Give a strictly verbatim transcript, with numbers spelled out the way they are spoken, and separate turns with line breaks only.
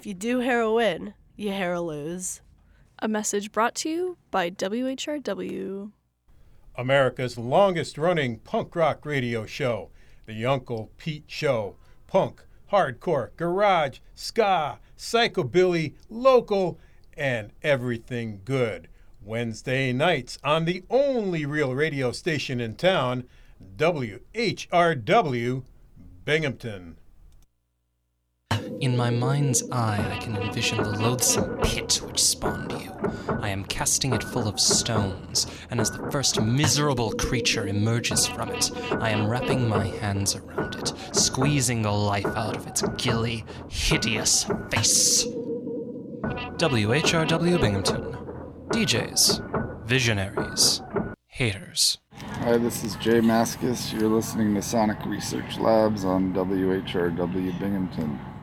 If you do heroin, you hero-lose.
A message brought to you by W H R W.
America's longest-running punk rock radio show, The Uncle Pete Show. Punk, hardcore, garage, ska, psychobilly, local, and everything good. Wednesday nights on the only real radio station in town, W H R W Binghamton.
In my mind's eye, I can envision the loathsome pit which spawned you. I am casting it full of stones, and as the first miserable creature emerges from it, I am wrapping my hands around it, squeezing the life out of its gilly, hideous face. W H R W Binghamton. D Js. Visionaries. Haters.
Hi, this is Jay Maskus. You're listening to Sonic Research Labs on W H R W Binghamton.